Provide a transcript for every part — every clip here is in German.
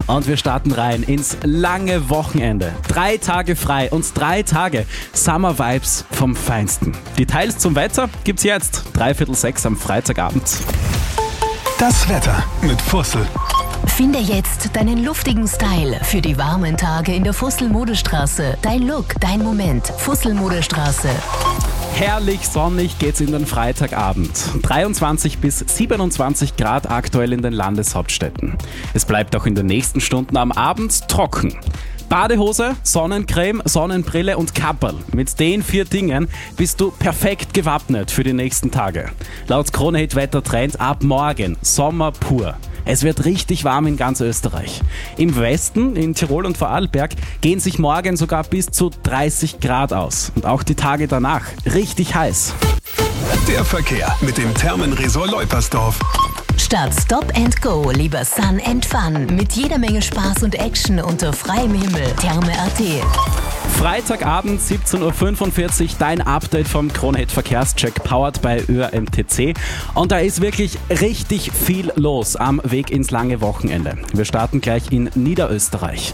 Und wir starten rein ins lange Wochenende. 3 Tage frei und 3 Tage Summer Vibes vom Feinsten. Details zum Wetter gibt's jetzt, 5:45 am Freitagabend. Das Wetter mit Fussel. Finde jetzt deinen luftigen Style für die warmen Tage in der Fussel-Modestraße. Dein Look, dein Moment. Fussel-Modestraße. Herrlich sonnig geht's in den Freitagabend. 23 bis 27 Grad aktuell in den Landeshauptstädten. Es bleibt auch in den nächsten Stunden am Abend trocken. Badehose, Sonnencreme, Sonnenbrille und Kapperl. Mit den 4 Dingen bist du perfekt gewappnet für die nächsten Tage. Laut Krone-Hit Wettertrend ab morgen Sommer pur. Es wird richtig warm in ganz Österreich. Im Westen, in Tirol und Vorarlberg, gehen sich morgen sogar bis zu 30 Grad aus. Und auch die Tage danach richtig heiß. Der Verkehr mit dem Thermenresort Leupersdorf. Statt Stop and Go lieber Sun and Fun. Mit jeder Menge Spaß und Action unter freiem Himmel. Therme.at. Freitagabend 17:45 Uhr, dein Update vom Krone-Hit Verkehrscheck, powered by ÖRMTC. Und da ist wirklich richtig viel los am Weg ins lange Wochenende. Wir starten gleich in Niederösterreich.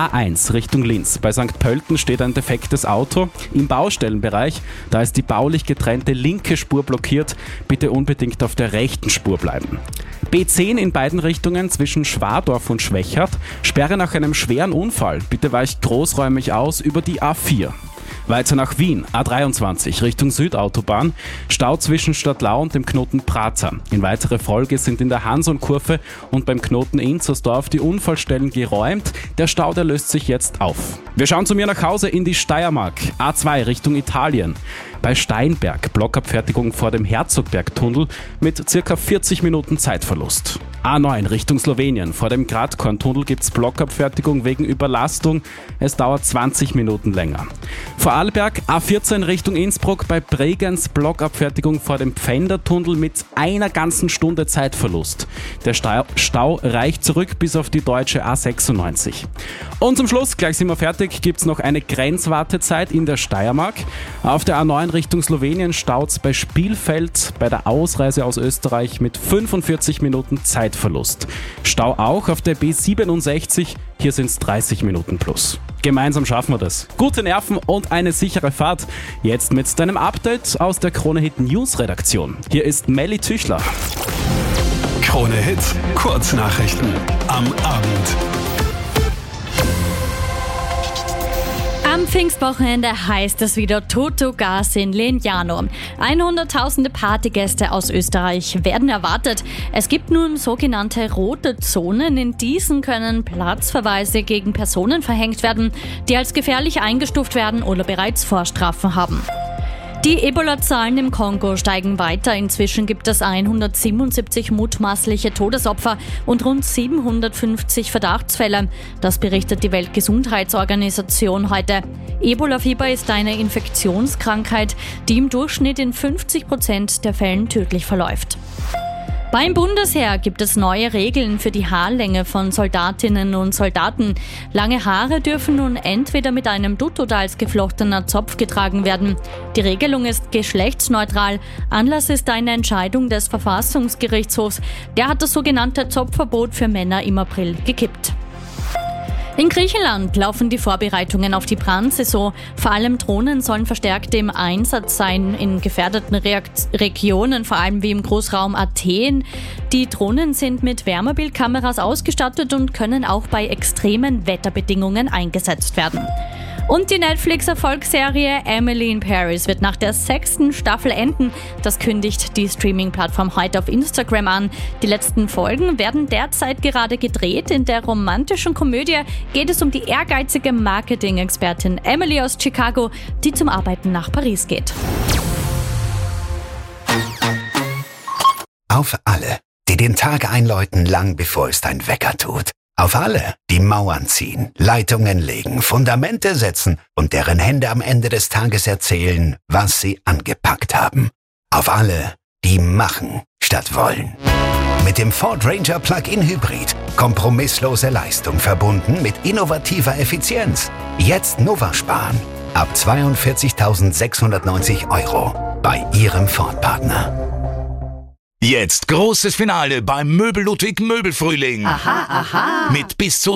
A1 Richtung Linz. Bei St. Pölten steht ein defektes Auto. Im Baustellenbereich, da ist die baulich getrennte linke Spur blockiert. Bitte unbedingt auf der rechten Spur bleiben. B10 in beiden Richtungen zwischen Schwadorf und Schwächert. Sperre nach einem schweren Unfall. Bitte weicht großräumig aus über die A4. Weiter nach Wien, A23 Richtung Südautobahn, Stau zwischen Stadtlau und dem Knoten Prater. In weitere Folge sind in der Hanson-Kurve und beim Knoten Inzersdorf die Unfallstellen geräumt. Der Stau, der löst sich jetzt auf. Wir schauen zu mir nach Hause in die Steiermark, A2 Richtung Italien. Bei Steinberg Blockabfertigung vor dem Herzogbergtunnel mit ca. 40 Minuten Zeitverlust. A9 Richtung Slowenien. Vor dem Gradkorntunnel gibt es Blockabfertigung wegen Überlastung. Es dauert 20 Minuten länger. Vorarlberg A14 Richtung Innsbruck bei Bregenz Blockabfertigung vor dem Pfändertunnel mit einer ganzen Stunde Zeitverlust. Der Stau reicht zurück bis auf die deutsche A96. Und zum Schluss, gleich sind wir fertig, gibt es noch eine Grenzwartezeit in der Steiermark. Auf der A9 Richtung Slowenien staut es bei Spielfeld bei der Ausreise aus Österreich mit 45 Minuten Zeitverlust. Stau auch auf der B67, hier sind es 30 Minuten plus. Gemeinsam schaffen wir das. Gute Nerven und eine sichere Fahrt. Jetzt mit deinem Update aus der Krone-Hit News Redaktion. Hier ist Melly Tüchler. Krone-Hit Kurznachrichten am Abend. Am Pfingstwochenende heißt es wieder Toto Gas in Legnano. 100.000 Partygäste aus Österreich werden erwartet. Es gibt nun sogenannte rote Zonen. In diesen können Platzverweise gegen Personen verhängt werden, die als gefährlich eingestuft werden oder bereits Vorstrafen haben. Die Ebola-Zahlen im Kongo steigen weiter. Inzwischen gibt es 177 mutmaßliche Todesopfer und rund 750 Verdachtsfälle. Das berichtet die Weltgesundheitsorganisation heute. Ebola-Fieber ist eine Infektionskrankheit, die im Durchschnitt in 50% der Fällen tödlich verläuft. Beim Bundesheer gibt es neue Regeln für die Haarlänge von Soldatinnen und Soldaten. Lange Haare dürfen nun entweder mit einem Dutt oder als geflochtener Zopf getragen werden. Die Regelung ist geschlechtsneutral. Anlass ist eine Entscheidung des Verfassungsgerichtshofs. Der hat das sogenannte Zopfverbot für Männer im April gekippt. In Griechenland laufen die Vorbereitungen auf die Brandsaison. Vor allem Drohnen sollen verstärkt im Einsatz sein in gefährdeten Regionen, vor allem wie im Großraum Athen. Die Drohnen sind mit Wärmebildkameras ausgestattet und können auch bei extremen Wetterbedingungen eingesetzt werden. Und die Netflix-Erfolgsserie Emily in Paris wird nach der 6. Staffel enden. Das kündigt die Streaming-Plattform heute auf Instagram an. Die letzten Folgen werden derzeit gerade gedreht. In der romantischen Komödie geht es um die ehrgeizige Marketing-Expertin Emily aus Chicago, die zum Arbeiten nach Paris geht. Auf alle, die den Tag einläuten, lang bevor es dein Wecker tut. Auf alle, die Mauern ziehen, Leitungen legen, Fundamente setzen und deren Hände am Ende des Tages erzählen, was sie angepackt haben. Auf alle, die machen statt wollen. Mit dem Ford Ranger Plug-in Hybrid. Kompromisslose Leistung verbunden mit innovativer Effizienz. Jetzt Nova sparen. Ab 42.690 € bei Ihrem Ford-Partner. Jetzt großes Finale beim Möbel Ludwig Möbelfrühling. Aha, aha. Mit bis zu